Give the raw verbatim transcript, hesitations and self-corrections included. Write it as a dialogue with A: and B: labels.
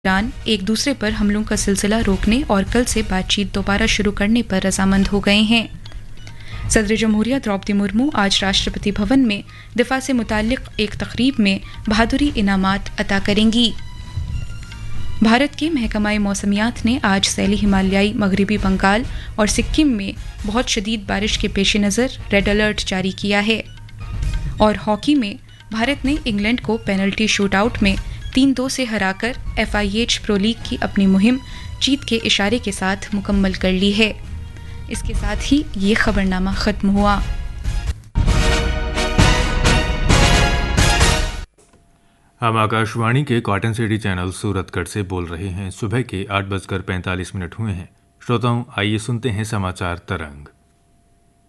A: Iran एक दूसरे पर हमलों का सिलसिला रोकने और कल से बातचीत दोबारा शुरू करने पर रजामंद हो गए हैं। सदर जमहूरिया द्रौपदी मुर्मू आज राष्ट्रपति भवन में दिफा से मुताल्लिक एक तकरीब में बहादुरी इनामात अता करेंगी। भारत के महकमा मौसमियात ने आज सैली हिमालयाई मगरबी बंगाल और सिक्किम में बहुत शदीद बारिश के पेश नज़र रेड अलर्ट जारी किया है। और हॉकी में भारत ने इंग्लैंड को पेनल्टी शूटआउट में तीन दो से हराकर F I H pro league की अपनी मुहिम जीत के इशारे के साथ मुकम्मल कर ली है। इसके साथ ही ये खबरनामा खत्म हुआ।
B: हम आकाशवाणी के कॉटन सिटी चैनल सूरतगढ़ से बोल रहे हैं। सुबह के आठ बजकर पैंतालीस मिनट हुए हैं। श्रोताओं, आइए सुनते हैं समाचार तरंग।